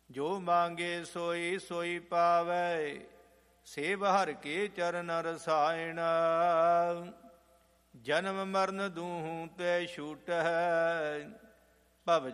ਜੋ ਮੰਗੇ ਸੋਈ ਸੋਈ ਪਾਵੈ, ਸੇਵ ਹਰਿ ਕੇ ਚਰਨ ਰਸਾਇਣ। ਜਨਮ ਮਰਨ ਦੂਹੂ ਤੇ ਛੂਟਹਿ, ਭਵ